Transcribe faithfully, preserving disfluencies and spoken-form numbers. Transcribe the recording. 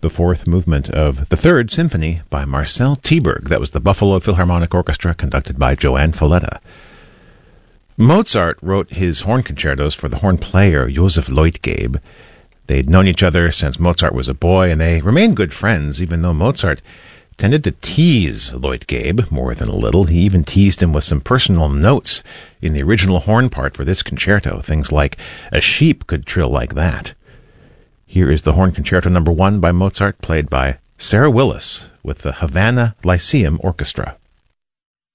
the fourth movement of the Third Symphony by Marcel Tieberg. That was the Buffalo Philharmonic Orchestra, conducted by Joanne Falletta. Mozart wrote his horn concertos for the horn player Joseph Leutgeb. They'd known each other since Mozart was a boy, and they remained good friends, even though Mozart tended to tease Leutgeb more than a little. He even teased him with some personal notes in the original horn part for this concerto, things like, "A sheep could trill like that." Here is the Horn Concerto Number One by Mozart, played by Sarah Willis with the Havana Lyceum Orchestra.